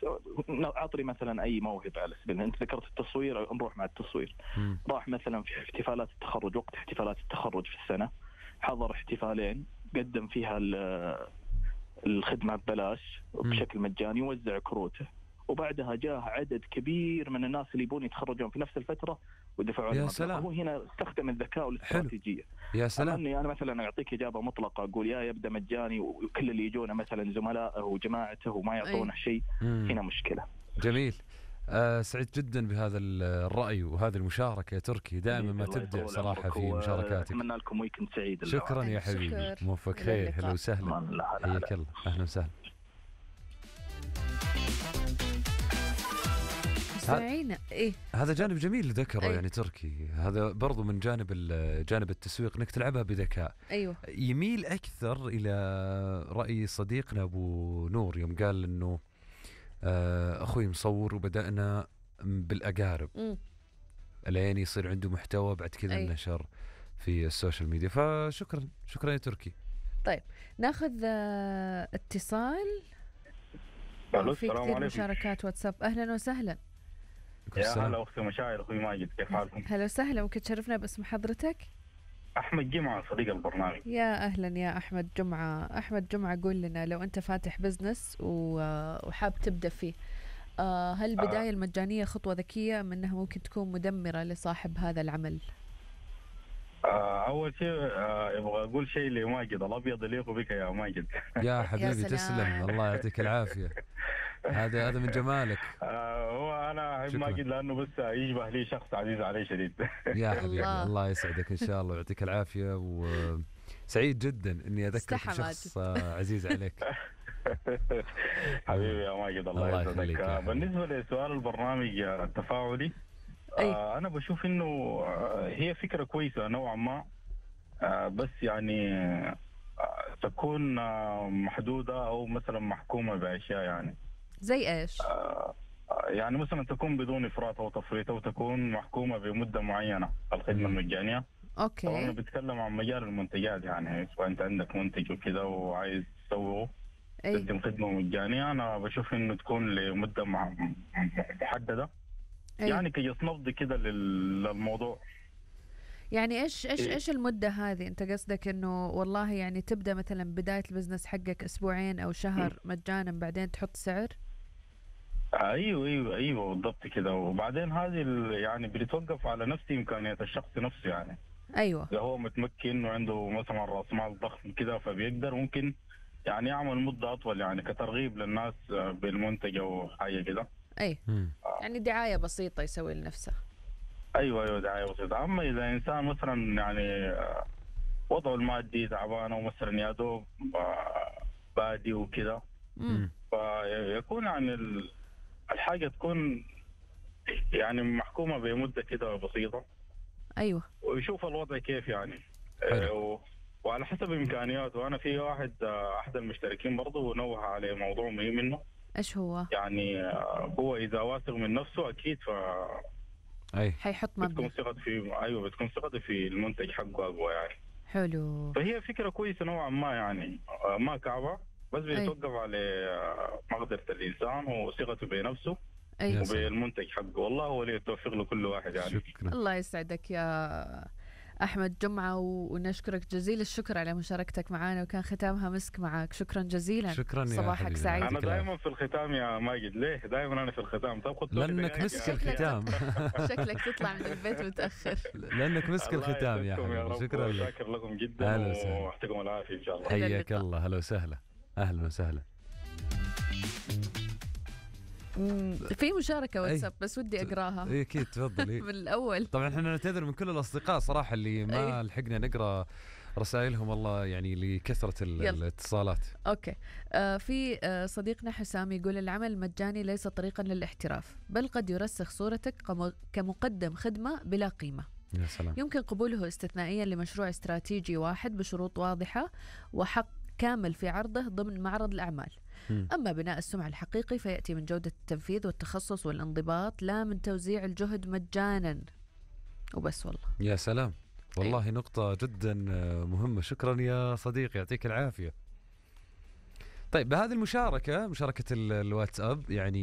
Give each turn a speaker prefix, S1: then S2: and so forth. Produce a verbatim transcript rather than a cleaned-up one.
S1: أعطي مثلا أي موهبة على سبيل، أنت ذكرت التصوير، نروح مع التصوير. م. راح مثلا في احتفالات التخرج، وقت احتفالات التخرج في السنة حضر احتفالين قدم فيها الخدمة ببلاش بشكل مجاني، وزع كروته، وبعدها جاء عدد كبير من الناس اللي يبون يتخرجون في نفس الفترة ودفعوا له مبلغ. هو هنا استخدم الذكاء والاستراتيجية.
S2: يا سلام.
S1: أما أني أنا مثلا أعطيك إجابة مطلقة أقول يا يبدأ مجاني وكل اللي يجونه مثلا زملائه وجماعته وما يعطونه شيء، هنا مشكلة.
S2: جميل. آه سعيد جدا بهذا الرأي وهذه المشاركة يا تركي، دائما ما تبدع صراحة في مشاركاتك.
S1: أتمنى لكم ويكند سعيد.
S2: شكرا يا حبيبي، موفق خير. هلا وسهلا، حياك الله، أهلا وسهلا.
S3: سمعينا إيه؟
S2: هذا جانب جميل ذكره
S3: أيه؟
S2: يعني تركي، هذا برضو من جانب جانب التسويق انك تلعبها بذكاء.
S3: ايوه.
S2: يميل اكثر الى رأي صديقنا ابو نور يوم قال انه اخوي مصور وبدأنا بالاقارب الين يصير عنده محتوى بعد كذا
S3: أيه؟
S2: النشر في السوشيال ميديا. فشكرا شكرا يا تركي.
S3: طيب ناخذ اتصال. في كثير مشاركات واتساب. اهلا وسهلا.
S4: يا هلا اختي مشاعر، اخوي ماجد، كيف حالكم؟
S3: هلا وسهلا، ممكن تشرفنا باسم حضرتك؟
S4: احمد جمعه صديق البرنامج.
S3: يا اهلا يا احمد جمعه. احمد جمعه قول لنا، لو انت فاتح بزنس وحاب تبدا فيه، هل البدايه المجانيه خطوه ذكيه ام انها ممكن تكون مدمره لصاحب هذا العمل؟
S4: أول شيء يبغى أقول شيء لماجد، الأبيض يليق بك يا ماجد.
S2: يا حبيبي تسلم، الله يعطيك العافية. هذا هذا من جمالك.
S4: هو أنا أحب ماجد لأنه بس يشبه لي شخص عزيز علي شديد.
S2: يا حبيبي الله يسعدك إن شاء الله ويعطيك العافية، وسعيد جدا إني أذكرك بشخص عزيز عليك.
S4: حبيبي يا ماجد الله يسعدك. بالنسبة لسؤال البرنامج التفاعلي، آه أنا بشوف إنه آه هي فكرة كويسة نوعا ما، آه بس يعني آه تكون آه محدودة أو مثلا محكومة بأشياء. يعني
S3: زي إيش؟
S4: آه يعني مثلا تكون بدون إفراط أو تفريط، أو تكون محكومة بمدة معينة الخدمة المجانية.
S3: أوكي.
S4: طبعا بتكلم عن مجال المنتجات، يعني وأنت عندك منتج وكذا وعايز تسويه تقدم خدمة مجانية، أنا بشوف إنه تكون لمدة محددة. أي. يعني كيس نبض كده للموضوع.
S3: يعني ايش ايش ايش المده هذه؟ انت قصدك انه والله يعني تبدا مثلا بدايه البزنس حقك اسبوعين او شهر مجانا بعدين تحط سعر؟
S4: ايوه ايوه ايوه بالضبط كده، وبعدين هذه يعني بتتوقف على نفس امكانيات الشخص نفسه. يعني
S3: ايوه
S4: اذا هو متمكن وعنده مثلا راس مال ضخم كده فبيقدر ممكن يعني يعمل مده اطول، يعني كترغيب للناس بالمنتج او حاجه كده.
S3: اي آه. يعني دعايه بسيطه يسوي لنفسه.
S4: ايوه ايوه دعايه بسيطه. اما اذا انسان مثلا يعني وضعه المادي تعبان او مثلا يا دوب بادي وكذا، فيكون يعني الحاجه تكون يعني محكومه بمده كده بسيطه.
S3: ايوه
S4: ويشوف الوضع كيف يعني.
S2: حلو.
S4: وعلى حسب امكانياته. وانا في واحد احد المشتركين برضه نوه على موضوع مهم منه.
S3: ايش هو؟
S4: يعني هو اذا واثق من نفسه اكيد ف
S2: اي
S3: حيحط مبلغ.
S4: بتكون ثقته في ايوه بتكون ثقته في المنتج حقه اقوى يعني.
S3: حلو.
S4: فهي فكره كويسه نوعا ما، يعني ما كعبه، بس بيتوقف على مقدره الانسان وثقته بنفسه.
S3: أي.
S4: وبالمنتج حقه. والله هو اللي يتوفق له كل واحد يعني.
S2: شكرا.
S3: الله يسعدك يا أحمد جمعة، ونشكرك جزيل الشكر على مشاركتك معنا، وكان ختامها مسك معك. شكرا جزيلا.
S2: شكرا يا
S3: صباحك سعيد.
S4: أنا دائما في الختام يا ماجد. ليه دائما أنا في الختام؟ طب خد
S2: لأنك مسك الختام.
S3: شكلك تطلع من البيت متأخر.
S2: لأنك مسك الختام يا حبيبي. شكرا لك.
S4: شاكر لكم جدا ويعطيكم العافية إن شاء الله.
S2: حياك الله. هلا وسهلا. أهلا وسهلا.
S3: في مشاركة واتساب بس ودي أقراها.
S2: إيه أكيد تفضلي.
S3: من الأول.
S2: طبعا إحنا نعتذر من كل الأصدقاء صراحة اللي ما لحقنا نقرأ رسائلهم، الله يعني لكثرة الاتصالات.
S3: أوكي. آه في آه صديقنا حسام يقول العمل المجاني ليس طريقا للاحتراف، بل قد يرسخ صورتك كمقدم خدمة بلا قيمة.
S2: يا سلام.
S3: يمكن قبوله استثنائيا لمشروع استراتيجي واحد بشروط واضحة وحق كامل في عرضه ضمن معرض الأعمال. م. أما بناء السمعة الحقيقي فيأتي من جودة التنفيذ والتخصص والانضباط، لا من توزيع الجهد مجانا وبس. والله
S2: يا سلام، والله أيه. نقطة جدا مهمة. شكرا يا صديقي، يعطيك العافية. طيب بهذه المشاركة، مشاركة الواتساب، يعني